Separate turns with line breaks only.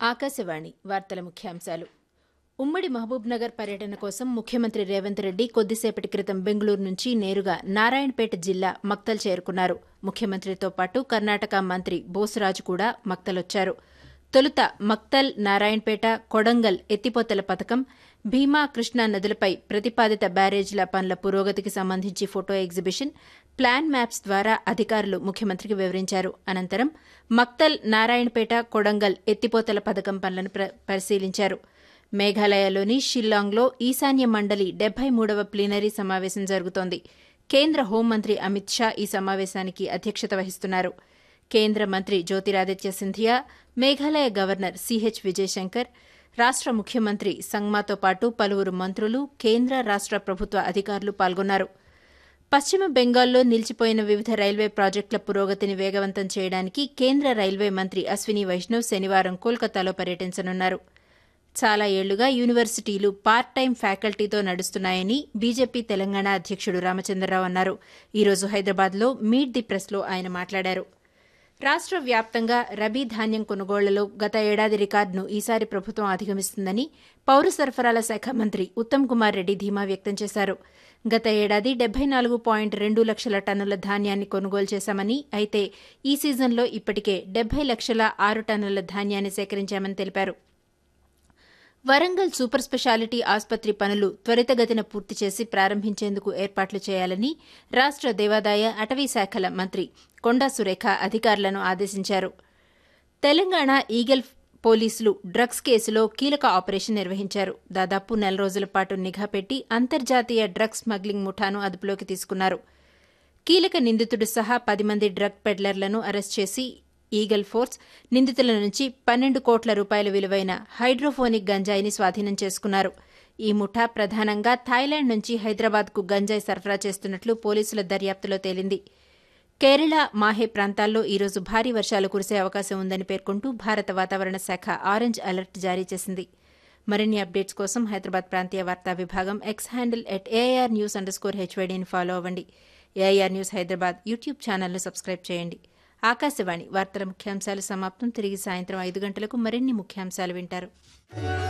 ఆకాశవాణి వార్తల ముఖ్యాంశాలు. ఉమ్మడి మహబూబ్నగర్ పర్యటన కోసం ముఖ్యమంత్రి రేవంత్ రెడ్డి కొద్దిసేపటి క్రితం బెంగళూరు నుంచి నేరుగా నారాయణపేట జిల్లా మక్తల్ చేరుకున్నారు. ముఖ్యమంత్రితో పాటు కర్ణాటక మంత్రి బోసరాజు కూడా మక్తలొచ్చారు. తొలుత మక్తల్, నారాయణపేట, కొడంగల్ ఎత్తిపోతల పథకం, భీమా, కృష్ణా నదులపై ప్రతిపాదిత బ్యారేజీల పనుల పురోగతికి సంబంధించి ఫోటో ఎగ్జిబిషన్, ప్లాన్ మ్యాప్స్ ద్వారా అధికారులు ముఖ్యమంత్రికి వివరించారు. అనంతరం మక్తల్, నారాయణపేట, కొడంగల్ ఎత్తిపోతల పథకం పనులను పరిశీలించారు. మేఘాలయలోని షిల్లాంగ్లో ఈశాన్య మండలి 73వ ప్లీనరీ సమావేశం జరుగుతోంది. కేంద్ర హోంమంత్రి అమిత్ షా ఈ సమావేశానికి అధ్యక్షత వహిస్తున్నారు. కేంద్ర మంత్రి జ్యోతిరాదిత్య సింధియా, మేఘాలయ గవర్నర్ సిహెచ్ విజయశంకర్, రాష్ట ముఖ్యమంత్రి సంగ్మాతో పాటు పలువురు మంత్రులు, కేంద్ర, రాష్ట ప్రభుత్వ అధికారులు పాల్గొన్నారు. పశ్చిమ బెంగాల్లో నిలిచిపోయిన వివిధ రైల్వే ప్రాజెక్టుల పురోగతిని వేగవంతం చేయడానికి కేంద్ర రైల్వే మంత్రి అశ్విని వైష్ణవ్ శనివారం కోల్కతాలో పర్యటించనున్నారు. చాలా ఏళ్లుగా యూనివర్సిటీలు పార్ట్ టైం ఫ్యాకల్టీతో నడుస్తున్నాయని బీజేపీ తెలంగాణ అధ్యక్షుడు రామచంద్రరావు అన్నారు. ఈ రోజు హైదరాబాద్లో మీట్ ది ప్రెస్లో ఆయన మాట్లాడారు. రాష్ట వ్యాప్తంగా రబీ ధాన్యం కొనుగోళ్లలో గత ఏడాది రికార్డును ఈసారి ప్రభుత్వం అధిగమిస్తుందని పౌర సరఫరాల శాఖ మంత్రి ఉత్తమ్ కుమార్ రెడ్డి ధీమా వ్యక్తం చేశారు. గత ఏడాది 74.2 లక్షల టన్నుల ధాన్యాన్ని కొనుగోలు చేశామని, అయితే ఈ సీజన్లో ఇప్పటికే 70,06,000 టన్నుల ధాన్యాన్ని సేకరించామని తెలిపారు. వరంగల్ సూపర్ స్పెషాలిటీ ఆసుపత్రి పనులు త్వరితగతిన పూర్తి చేసి ప్రారంభించేందుకు ఏర్పాట్లు చేయాలని రాష్ట దేవాదాయ, అటవీ శాఖల మంత్రి కొండా సురేఖ అధికారులను ఆదేశించారు. తెలంగాణ ఈగల్ పోలీసులు డ్రగ్స్ కేసులో కీలక ఆపరేషన్ నిర్వహించారు. దాదాపు 4 రోజుల పాటు నిఘా పెట్టి అంతర్జాతీయ డ్రగ్స్ స్మగ్లింగ్ ముఠాను అదుపులోకి తీసుకున్నారు. కీలక నిందితుడు సహా 10 మంది డ్రగ్ పెడ్లర్లను అరెస్ట్ చేసి ఈగల్ ఫోర్స్ నిందితుల నుంచి 12 కోట్ల రూపాయల విలువైన హైడ్రోఫోనిక్ గంజాయిని స్వాధీనం చేసుకున్నారు. ఈ ముఠా ప్రధానంగా థాయిలాండ్ నుంచి హైదరాబాద్కు గంజాయి సరఫరా చేస్తున్నట్లు పోలీసుల దర్యాప్తులో తేలింది. కేరళ, మాహే ప్రాంతాల్లో ఈరోజు భారీ వర్షాలు కురిసే అవకాశం ఉందని పేర్కొంటూ భారత వాతావరణ శాఖ ఆరెంజ్ అలర్ట్ జారీ చేసింది. మరిన్ని అప్డేట్స్ కోసం హైదరాబాద్ ప్రాంతీయ వార్తా విభాగం ఎక్స్ హ్యాండిల్ @AIR_HYDని ఫాలో అవ్వండి. ఏఐఆర్ న్యూస్ హైదరాబాద్ యూట్యూబ్ ఛానల్ను సబ్స్క్రైబ్ చేయండి. ఆకాశవాణి వార్తల ముఖ్యాంశాలు సమాప్తం. తిరిగి సాయంత్రం 5 గంటలకు మరిన్ని ముఖ్యాంశాలు వింటారు.